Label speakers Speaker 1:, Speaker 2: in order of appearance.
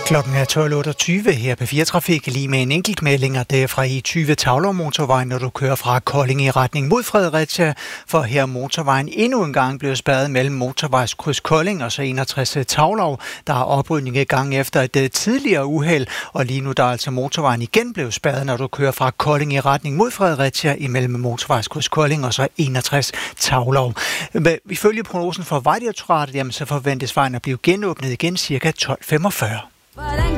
Speaker 1: Klokken er 12.28 her på 4 Trafik, lige med en enkelt melding, og det er fra E20 Tavlov motorvejen, når du kører fra Kolding i retning mod Fredericia, for her er motorvejen endnu en gang blevet spærret mellem motorvejskryds Kolding og så 61 Tavlov. Der er oprydning i gang efter et tidligere uheld, og lige nu der er altså motorvejen igen blevet spærret, når du kører fra Kolding i retning mod Fredericia imellem motorvejskryds Kolding og så 61 Tavlov. Ifølge prognosen fra Vejdirektoratet, så forventes vejen at blive genåbnet igen ca. 12.45.